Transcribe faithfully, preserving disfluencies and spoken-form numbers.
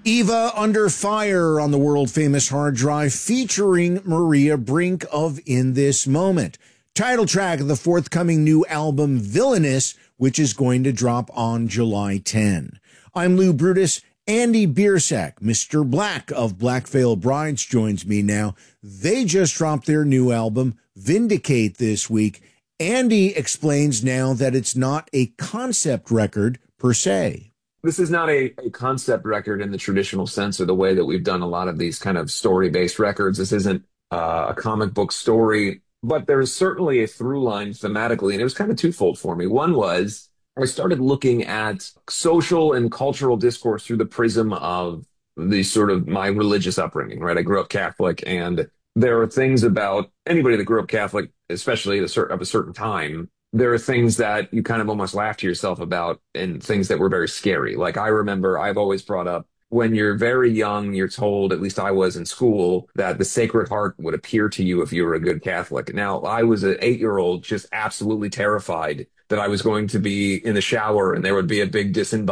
Eva Under Fire on the world-famous hard drive featuring Maria Brink of In This Moment. Title track of the forthcoming new album Villainous, which is going to drop on July tenth. I'm Lou Brutus. Andy Biersack, Mister Black of Black Veil Brides, joins me now. They just dropped their new album, Vindicate, this week. Andy explains now that it's not a concept record per se. This is not a, a concept record in the traditional sense or the way that we've done a lot of these kind of story-based records. This isn't uh, a comic book story, but there is certainly a through line thematically, and it was kind of twofold for me. One was I started looking at social and cultural discourse through the prism of the sort of my religious upbringing, right? I grew up Catholic, and there are things about anybody that grew up Catholic, especially at a certain, of a certain time, there are things that you kind of almost laugh to yourself about and things that were very scary. Like I remember I've always brought up when you're very young, you're told, at least I was in school, that the Sacred Heart would appear to you if you were a good Catholic. Now, I was an eight-year-old just absolutely terrified that I was going to be in the shower and there would be a big disembodied